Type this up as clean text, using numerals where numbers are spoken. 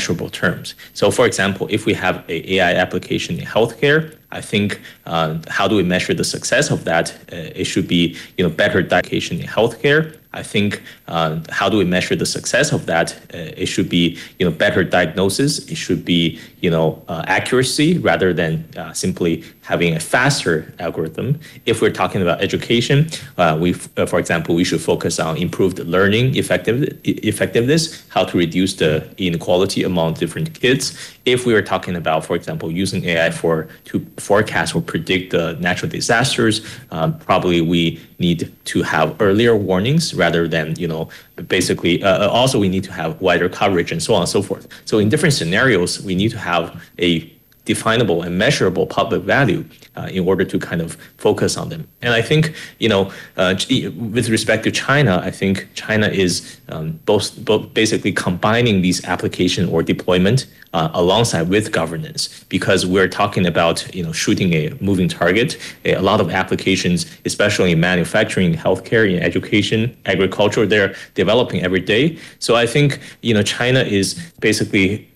measurable terms. So for example, if we have an AI application in healthcare, I think how do we measure the success of that? It should be better diagnosis in healthcare. I think how do we measure the success of that? It should be better diagnosis. It should be accuracy rather than simply having a faster algorithm. If we're talking about education, for example, we should focus on improved learning effectiveness, how to reduce the inequality among different kids. If we are talking about, for example, using AI to forecast or predict the natural disasters, probably we need to have earlier warnings rather than, basically, also we need to have wider coverage and so on and so forth. So in different scenarios, we need to have a definable and measurable public value in order to kind of focus on them. And I think, with respect to China, I think China is both basically combining these application or deployment alongside with governance, because we're talking about shooting a moving target. A lot of applications, especially in manufacturing, healthcare, in education, agriculture, they're developing every day. So I think China is basically